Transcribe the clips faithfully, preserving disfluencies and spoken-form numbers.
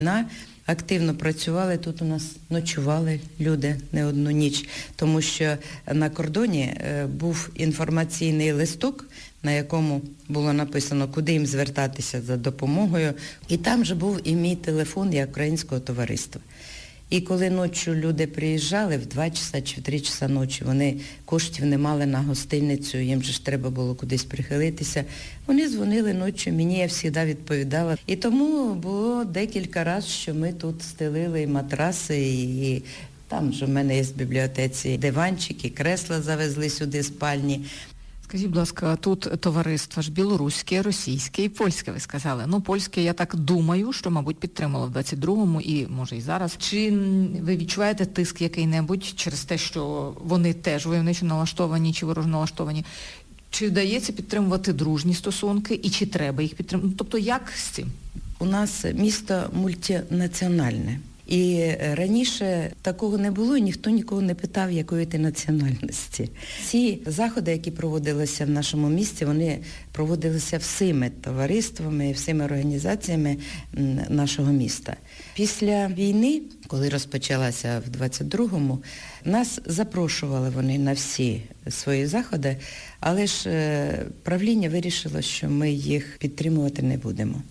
На активно працювали, тут у нас ночували люди не одну ніч, тому що на кордоні був інформаційний листок, на якому було написано, куди їм звертатися за допомогою. І там же був і мій телефон як українського товариства. І коли ночі люди приїжджали в два часа чи в три часа ночі, вони коштів не мали на гостиницю, їм же ж треба було кудись прихилитися. Вони дзвонили ночі, мені я завжди відповідала. І тому було декілька разів, що ми тут стелили і матраси, і там же в мене є в бібліотеці диванчики, кресла завезли сюди, спальні. Скажіть, будь ласка, тут товариство ж білоруське, російське і польське, ви сказали. Ну, польське, я так думаю, що, мабуть, підтримало в двадцять другому і, може, і зараз. Чи ви відчуваєте тиск який-небудь через те, що вони теж войовничо налаштовані чи ворожо налаштовані? Чи вдається підтримувати дружні стосунки і чи треба їх підтримувати? Тобто, як з цим? У нас місто мультинаціональне. І раніше такого не було, і ніхто нікого не питав, якої ти національності. Ці заходи, які проводилися в нашому місті, вони проводилися всіми товариствами, всіми організаціями нашого міста. Після війни, коли розпочалася в двадцять другому, нас запрошували вони на всі свої заходи, але ж правління вирішило, що ми їх підтримувати не будемо.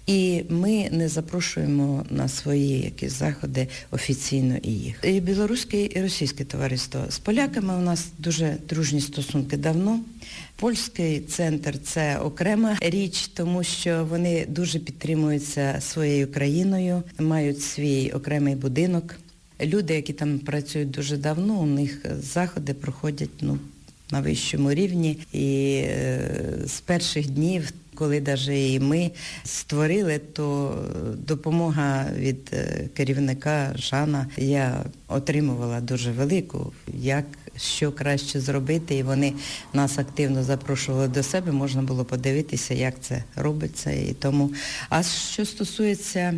І ми не запрошуємо на свої якісь заходи офіційно і їх. І білоруське, і російське товариство. З поляками у нас дуже дружні стосунки давно. Польський центр – це окрема річ, тому що вони дуже підтримуються своєю країною, мають свій окремий будинок. Люди, які там працюють дуже давно, у них заходи проходять ну, на вищому рівні. І е, з перших днів, коли навіть і ми створили, то допомога від керівника Жана я отримувала дуже велику, як що краще зробити, і вони нас активно запрошували до себе, можна було подивитися, як це робиться. І тому. А що стосується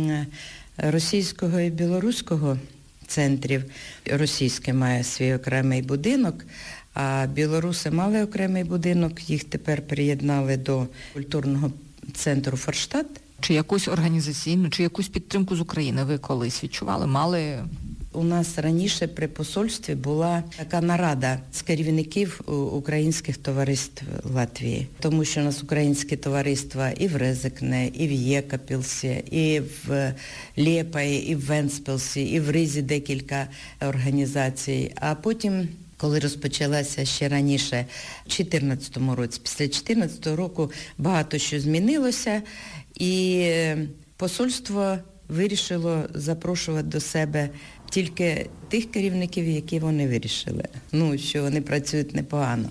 російського і білоруського центрів, російське має свій окремий будинок, а білоруси мали окремий будинок, їх тепер приєднали до культурного центру «Форштадт». Чи якусь організаційну, чи якусь підтримку з України ви колись відчували, мали? У нас раніше при посольстві була така нарада з керівників українських товариств Латвії. Тому що у нас українські товариства і в Резекне, і в Єкапілсі, і в Лєпаї, і в Венспілсі, і в Ризі декілька організацій. А потім, коли розпочалася ще раніше, в чотирнадцятому році, після чотирнадцятого року багато що змінилося, і посольство вирішило запрошувати до себе тільки тих керівників, які вони вирішили, ну, що вони працюють непогано.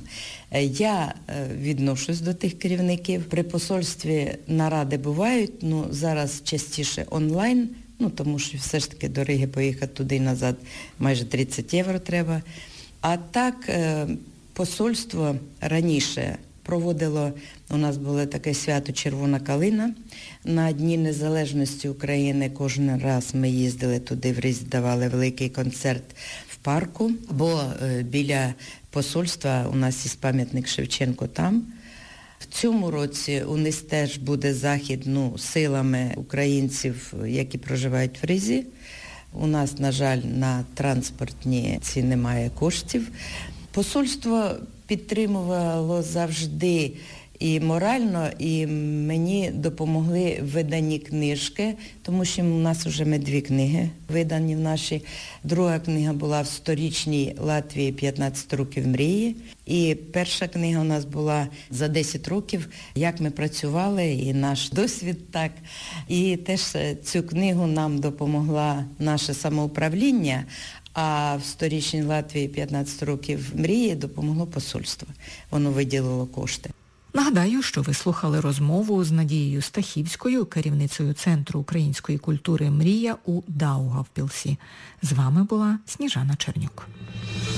Я відношусь до тих керівників. При посольстві наради бувають, ну, зараз частіше онлайн, ну, тому що все ж таки до Риги поїхати туди і назад майже тридцять євро треба. А так, посольство раніше проводило, у нас було таке свято «Червона калина». На Дні Незалежності України кожен раз ми їздили туди, в Ризі, давали великий концерт в парку, бо біля посольства у нас є пам'ятник Шевченку там. В цьому році у них теж буде захід ну, силами українців, які проживають в Ризі. У нас, на жаль, на транспортні ці немає коштів. Посольство підтримувало завжди і морально, і мені допомогли видані книжки, тому що у нас вже ми дві книги видані в нашій. Друга книга була в сторічній Латвії «п'ятнадцять років мрії». І перша книга у нас була за десять років, як ми працювали, і наш досвід так. І теж цю книгу нам допомогла наше самоуправління, а в сторічній Латвії «п'ятнадцять років мрії» допомогло посольство. Воно виділило кошти. Нагадаю, що ви слухали розмову з Надією Стахівською, керівницею Центру української культури «Мрія» у Даугавпілсі. З вами була Сніжана Чернюк.